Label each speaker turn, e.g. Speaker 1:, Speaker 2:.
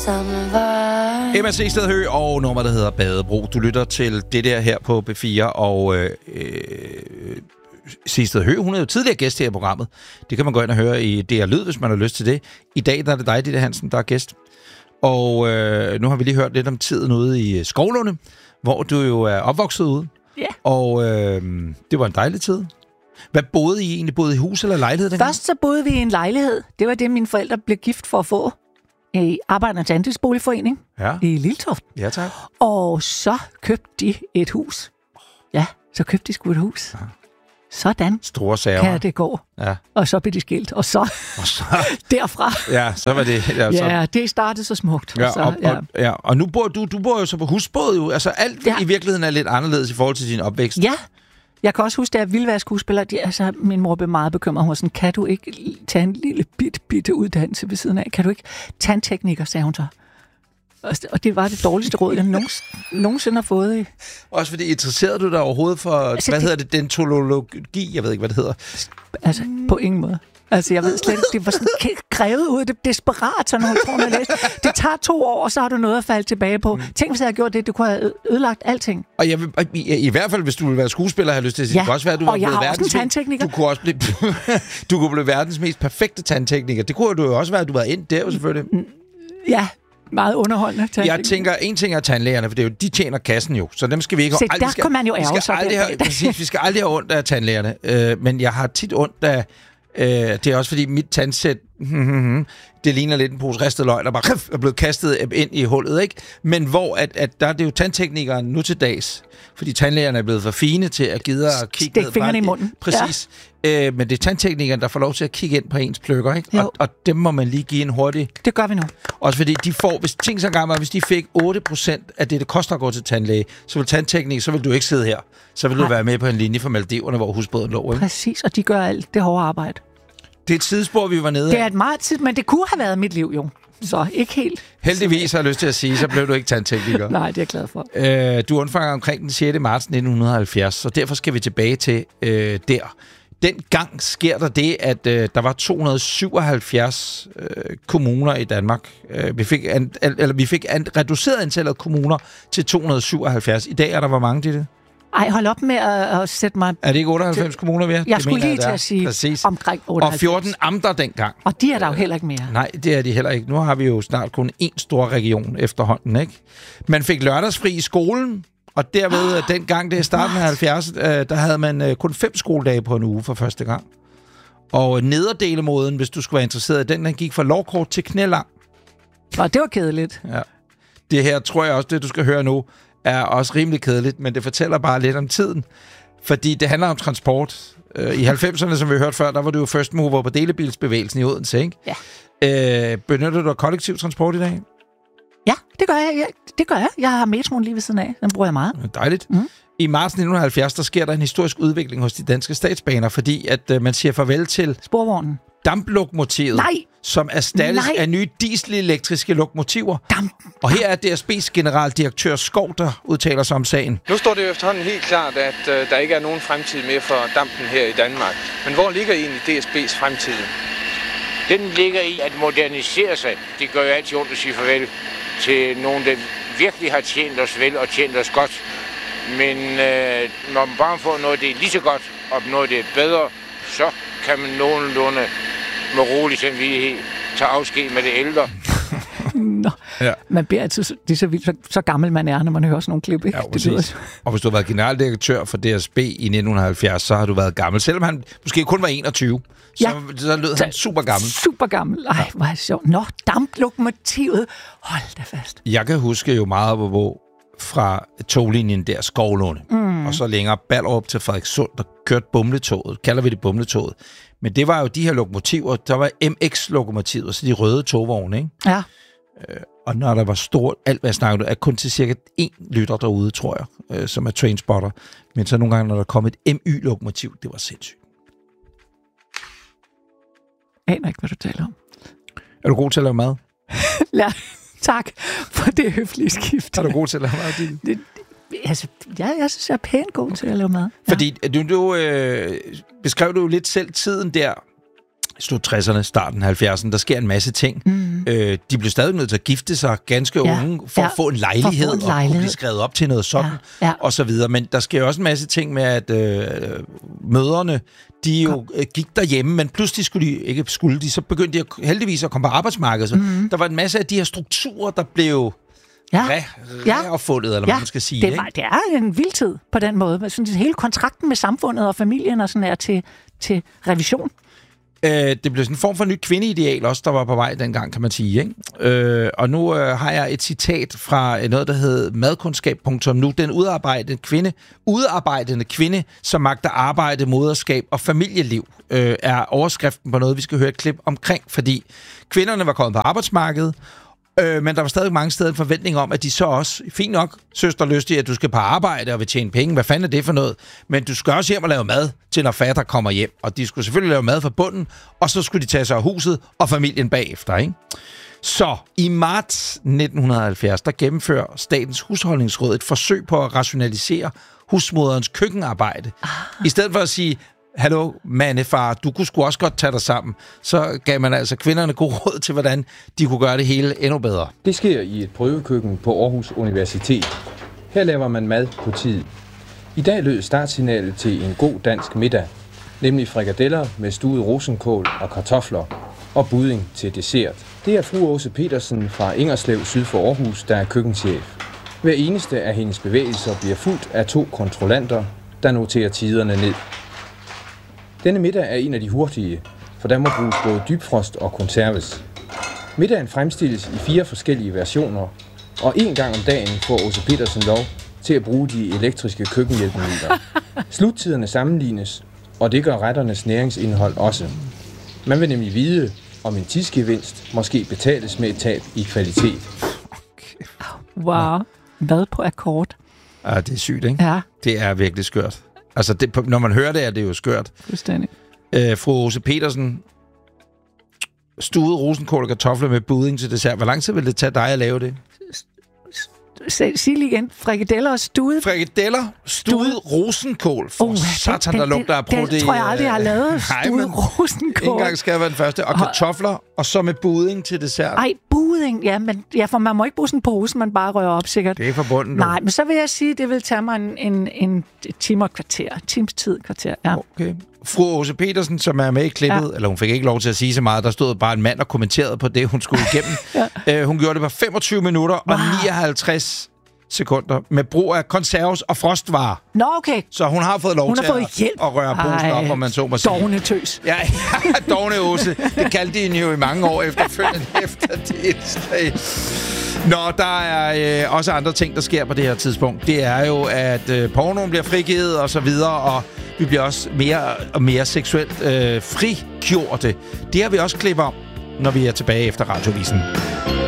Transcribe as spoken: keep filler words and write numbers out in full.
Speaker 1: samme vej.
Speaker 2: Emma Seested Høgh og nummer, der hedder Badebro. Du lytter til det der her på B fire, og øh, øh, Seested Høgh, hun er jo tidligere gæst her i programmet. Det kan man gå ind og høre i D R Lyd, hvis man har lyst til det. I dag der er det dig, Ditte Hansen, der er gæst. Og øh, nu har vi lige hørt lidt om tiden ude i Skovlunde, hvor du jo er opvokset ude.
Speaker 3: Ja. Yeah.
Speaker 2: Og øh, det var en dejlig tid. Hvad boede I egentlig? Boede I hus eller lejlighed dengang?
Speaker 3: Først så boede vi i en lejlighed. Det var det, mine forældre blev gift for at få. I Arbejdernes Andelsboligforening
Speaker 2: Ja.
Speaker 3: i Liltoft.
Speaker 2: Ja, tak.
Speaker 3: Og så købte de et hus. Ja, så købte de sgu et hus. Ja. Sådan
Speaker 2: Store sager.
Speaker 3: kan det gå.
Speaker 2: Ja.
Speaker 3: Og så blev de skilt. Og så,
Speaker 2: Og så,
Speaker 3: derfra.
Speaker 2: ja, så var det... Ja, så,
Speaker 3: Ja, det startede så smukt.
Speaker 2: ja,
Speaker 3: og, så,
Speaker 2: og,
Speaker 3: ja.
Speaker 2: og, ja, og nu bor du, du bor jo så på husbåd jo. Altså alt
Speaker 3: Ja.
Speaker 2: i virkeligheden er lidt anderledes i forhold til din opvækst.
Speaker 3: ja, jeg kan også huske, da jeg ville være skuespiller, de, altså, min mor blev meget bekymret. Hun var sådan, kan du ikke tage en lille bit, bitte uddannelse ved siden af? Kan du ikke? Tandtekniker, sagde hun så. Og det var det dårligste råd, jeg nogens, nogensinde har fået i.
Speaker 2: Også fordi interesserede du dig overhovedet for, altså, hvad det, hedder det, dentologi? Jeg ved ikke, hvad det hedder.
Speaker 3: Altså, på ingen måde. Altså, jeg ved slet ikke, det var sådan grevet ud, det desperat, så nogen tror, man læste. Det tager to år, og så har du noget at falde tilbage på. Mm. Tænk, hvis jeg havde gjort det, du kunne have ødelagt alting.
Speaker 2: Og jeg vil, i, i hvert fald, hvis du ville være skuespiller, har jeg lyst til at sige,
Speaker 3: ja.
Speaker 2: det kan også være, at du
Speaker 3: og
Speaker 2: var
Speaker 3: jeg
Speaker 2: blevet
Speaker 3: har også en
Speaker 2: verdens
Speaker 3: tandtekniker.
Speaker 2: Du kunne også blive, du kunne blive verdens mest perfekte tandtekniker. Det kunne du jo også være, at du var ind der, selvfølgelig.
Speaker 3: Ja, meget underholdende.
Speaker 2: Jeg tænker, en ting er tandlægerne, for det er jo, de tjener kassen jo, så dem skal vi ikke...
Speaker 3: Se,
Speaker 2: ald-
Speaker 3: der
Speaker 2: skal,
Speaker 3: kan man jo
Speaker 2: vi
Speaker 3: ærge
Speaker 2: skal
Speaker 3: sig.
Speaker 2: aldrig have, præcis, vi skal aldrig have ondt af tandlægerne, øh, men jeg har tit ondt af... Øh, det er også fordi, mit tandsæt, det ligner lidt en pose ristet løg, der bare er blevet kastet ind i hullet, ikke? Men hvor at, at der er det jo tandteknikeren nu til dags, fordi tandlægerne er blevet for fine til at gide at kigge
Speaker 3: Stik
Speaker 2: ned.
Speaker 3: fingrene i munden.
Speaker 2: Præcis. Ja. Øh, men det er tandteknikeren, der får lov til at kigge ind på ens pløkker, ikke? Og, og dem må man lige give en hurtig...
Speaker 3: Det gør vi nu.
Speaker 2: Også fordi de får, hvis ting så gammel, hvis de fik otte procent af det, det koster at gå til tandlæge, så vil tandteknik, så vil du ikke sidde her. Så vil du
Speaker 3: Nej.
Speaker 2: være med på en linje fra Maldiverne, hvor husbåden lå, ikke?
Speaker 3: Præcis, og de gør alt det hårde arbejde.
Speaker 2: Det er et sidespor, vi var nede
Speaker 3: Det er
Speaker 2: af.
Speaker 3: et meget tid, men det kunne have været mit liv, jo. Så ikke helt.
Speaker 2: Heldigvis har jeg lyst til at sige, så blev du ikke tandtekniker.
Speaker 3: Nej, det er jeg glad for.
Speaker 2: Øh, du undfanger omkring den sjette marts nitten halvfjerds, så derfor skal vi tilbage til øh, der. Dengang sker der det, at øh, der var to hundrede syvoghalvfjerds øh, kommuner i Danmark. Øh, vi fik, an, eller, vi fik an, reduceret antallet af kommuner til to hundrede syvoghalvfjerds. I dag er der hvor mange, det?
Speaker 3: Ej, hold op med at, at sætte mig...
Speaker 2: Er det ikke otteoghalvfems det, kommuner, vi har?
Speaker 3: Jeg
Speaker 2: det
Speaker 3: skulle
Speaker 2: mener,
Speaker 3: lige til at sige
Speaker 2: Præcis.
Speaker 3: omkring otteoghalvfems.
Speaker 2: Og fjorten amter dengang.
Speaker 3: Og de er der jo heller ikke mere.
Speaker 2: Nej, det er de heller ikke. Nu har vi jo snart kun én stor region efterhånden, ikke? Man fik lørdagsfri i skolen, og derved, oh, dengang det er starten af halvfjerds, øh, der havde man øh, kun fem skoledage på en uge for første gang. Og nederdelemåden, hvis du skulle være interesseret i den, den gik fra lovkort til knælang.
Speaker 3: Og det var kedeligt.
Speaker 2: Ja. Det her, tror jeg også, det du skal høre nu, er også rimelig kedeligt, men det fortæller bare lidt om tiden. Fordi det handler om transport. I halvfemserne, som vi hørte før, der var du jo first mover på delebilsbevægelsen i Odense, ikke?
Speaker 3: Ja.
Speaker 2: Øh, benytter du kollektiv transport i dag?
Speaker 3: Ja, det gør jeg. Ja, det gør jeg. Jeg har metroen lige ved siden af. Den bruger jeg meget.
Speaker 2: Dejligt.
Speaker 3: Mm.
Speaker 2: I marts nitten halvfjerds, der sker der en historisk udvikling hos de danske statsbaner, fordi at øh, man siger farvel til
Speaker 3: sporvognen.
Speaker 2: Damplokomotivet,
Speaker 3: Nej.
Speaker 2: som erstattes
Speaker 3: Nej.
Speaker 2: af nye dieselelektriske lokomotiver.
Speaker 3: Damp.
Speaker 2: Og her er D S B's generaldirektør Skov, der udtaler sig om sagen.
Speaker 4: Nu står det jo efterhånden helt klart, at øh, der ikke er nogen fremtid mere for dampen her i Danmark. Men hvor ligger egentlig D S B's fremtid?
Speaker 5: Den ligger i at modernisere sig. Det gør jo altid ondt at sige farvel til nogen, der virkelig har tjent os vel og tjent os godt. Men øh, når man bare får noget, det er lige så godt, og noget, det er bedre, så kan man nogenlunde med rolig samvittighed tage afsked med det ældre.
Speaker 3: Nå, ja. Man bliver altid så, det er så vildt, så, så gammel man er, når man hører sådan nogle klip, ikke?
Speaker 2: Ja,
Speaker 3: det lyder...
Speaker 2: Og hvis du har været generaldirektør for D S B i nitten halvfjerds, så har du været gammel. Selvom han måske kun var enogtyve, så,
Speaker 3: ja.
Speaker 2: så lød han super gammel.
Speaker 3: Super gammel. Ej, hvor er det sjovt. Nå, damplokomotivet. Hold da fast.
Speaker 2: Jeg kan huske jo meget på, hvor fra toglinjen der, Skovlunde, mm. og så længere Ballerup til Frederikssund, der kørte bumletoget. Kalder vi det bumletoget. Men det var jo de her lokomotiver, der var M X-lokomotiver, så de røde togvogne, ikke?
Speaker 3: Ja.
Speaker 2: Øh, og når der var stort, alt hvad jeg snakkede, er kun til cirka én lytter derude, tror jeg, øh, som er trainspotter. Men så nogle gange, når der kom et M Y-lokomotiv, det var sindssygt.
Speaker 3: Jeg aner ikke, hvad du taler om.
Speaker 2: Er du god til at lave mad?
Speaker 3: Ja, tak for det høflige skift.
Speaker 2: Er du god til at lave mad?
Speaker 3: Det, altså, ja, jeg synes, jeg er pænt god til at lave mad. Ja.
Speaker 2: Fordi du, du øh, beskrev du jo lidt selv tiden der, slut tresserne, starten halvfjerdserne. Der sker en masse ting. Mm. Øh, de blev stadig nødt til at gifte sig ganske ja. unge, for ja. at få en lejlighed, en lejlighed. og kunne blive skrevet op til noget sådan, ja. Ja. og så videre. Men der sker også en masse ting med, at øh, mødrene, de jo øh, gik derhjemme, men pludselig skulle de, ikke skulle de, så begyndte de at, heldigvis at komme på arbejdsmarkedet. Så mm. der var en masse af de her strukturer, der blev ja. reopfundet, eller ja. hvad man skal sige.
Speaker 3: Det, var, det er en vild tid på den måde. Jeg synes, hele kontrakten med samfundet og familien og sådan er til, til revision.
Speaker 2: Øh, det blev sådan en form for nyt kvindeideal også, der var på vej dengang, kan man sige. Ikke? Øh, og nu øh, har jeg et citat fra noget, der hedder madkundskab punktum nu. Den udarbejdende kvinde, udarbejdende kvinde, som magter arbejde, moderskab og familieliv, øh, er overskriften på noget, vi skal høre et klip omkring, fordi kvinderne var kommet på arbejdsmarkedet, Øh, men der var stadig mange steder en forventning om, at de så også, fint nok, søster lystig, at du skal på arbejde og vil tjene penge. Hvad fanden er det for noget? Men du skal også hjem og lave mad, til når fatter kommer hjem. Og de skulle selvfølgelig lave mad fra bunden, og så skulle de tage sig af huset og familien bagefter, ikke? Så i marts nitten halvfjerds, der gennemfører Statens Husholdningsråd et forsøg på at rationalisere husmoderens køkkenarbejde. Ah. I stedet for at sige, hallo, mandefar, du kunne sgu også godt tage dig sammen. Så gav man altså kvinderne god råd til, hvordan de kunne gøre det hele endnu bedre.
Speaker 1: Det sker i et prøvekøkken på Aarhus Universitet. Her laver man mad på tid. I dag lød startsignalet til en god dansk middag, nemlig frikadeller med stuet rosenkål og kartofler og budding til dessert. Det er fru Åse Petersen fra Ingerslev syd for Aarhus, der er køkkenchef. Hver eneste af hendes bevægelser bliver fulgt af to kontrollanter, der noterer tiderne ned. Denne middag er en af de hurtige, for der må bruges både dybfrost og konserves. Middagen fremstilles i fire forskellige versioner, og en gang om dagen får Åse Petersen lov til at bruge de elektriske køkkenhjælpemidler. Sluttiderne sammenlignes, og det gør retternes næringsindhold også. Man vil nemlig vide, om en tidsgevinst måske betales med et tab i kvalitet.
Speaker 3: Wow, hvad på akkord.
Speaker 2: Ja, det er sygt, ikke?
Speaker 3: Ja.
Speaker 2: Det er virkelig skørt. Altså, det, når man hører det, er det jo skørt.
Speaker 3: Fuldstændig.
Speaker 2: Øh, fru Åse Petersen, stuet rosenkål og kartofler med budding til dessert. Hvor lang tid vil det tage dig at lave det?
Speaker 3: Sig lige igen. Frikadeller og stuet.
Speaker 2: Frikadeller, stuet rosenkål. For oh, satan, der lugter af prøve det.
Speaker 3: Det tror jeg aldrig, jeg har lavet. Stuet rosenkål.
Speaker 2: En gang skal jeg være den første. Og kartofler, og så med budding til dessert.
Speaker 3: Ej, budding. Ja, men, ja, for man må ikke bruge sådan en pose, man bare rører op, sikkert.
Speaker 2: Det er forbundet.
Speaker 3: Nej, men så vil jeg sige, at det vil tage mig en, en, en time og kvarter. Times tid kvarter, ja. Okay.
Speaker 2: Fru Åse Petersen, som er med i klippet, ja. eller hun fik ikke lov til at sige så meget, der stod bare en mand og kommenterede på det, hun skulle igennem. ja. øh, hun gjorde det på femogtyve minutter wow. og nioghalvtreds sekunder med brug af konserves og frostvarer.
Speaker 3: Nå, okay.
Speaker 2: Så hun har fået lov
Speaker 3: hun
Speaker 2: til
Speaker 3: har fået
Speaker 2: at,
Speaker 3: hjælp.
Speaker 2: at røre posen op, om man så må sige.
Speaker 3: Dovne tøs.
Speaker 2: Ja, ja Dovne Åse. Det kaldte de hende jo i mange år efterfølgende efter det. Nå, der er øh, også andre ting, der sker på det her tidspunkt. Det er jo, at øh, pornoen bliver frigivet og så videre, og vi bliver også mere og mere seksuelt øh, frigjorte. Det har vi også klip om, når vi er tilbage efter Radiovisen.